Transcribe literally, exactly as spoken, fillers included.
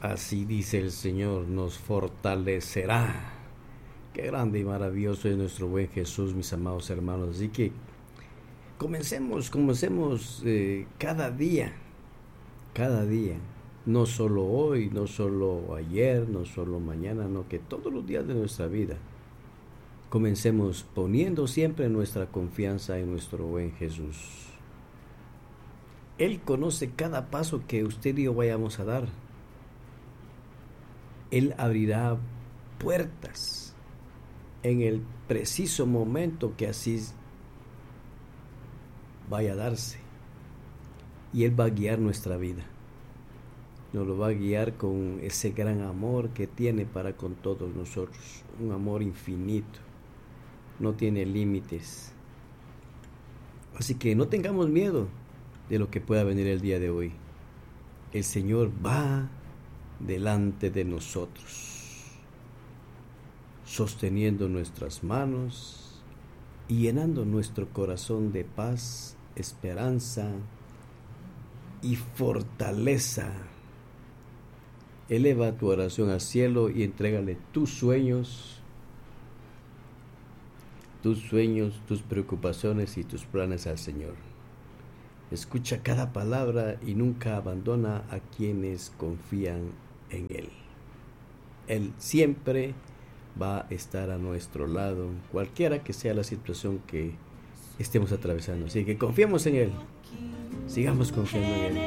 Así dice el Señor, nos fortalecerá. Qué grande y maravilloso es nuestro buen Jesús, mis amados hermanos. Así que comencemos, comencemos eh, cada día, cada día. No solo hoy, no solo ayer, no solo mañana, no, que todos los días de nuestra vida. Comencemos poniendo siempre nuestra confianza en nuestro buen Jesús. Él conoce cada paso que usted y yo vayamos a dar. Él abrirá puertas en el preciso momento que así vaya a darse. Y Él va a guiar nuestra vida. Nos lo va a guiar con ese gran amor que tiene para con todos nosotros. Un amor infinito. No tiene límites. Así que no tengamos miedo de lo que pueda venir el día de hoy. El Señor va delante de nosotros, sosteniendo nuestras manos y llenando nuestro corazón de paz, esperanza y fortaleza. Eleva tu oración al cielo y entrégale tus sueños, tus sueños, tus preocupaciones y tus planes al Señor. Escucha cada palabra y nunca abandona a quienes confían en Él. Él siempre va a estar a nuestro lado, cualquiera que sea la situación que estemos atravesando. Así que confiemos en Él, sigamos confiando en Él.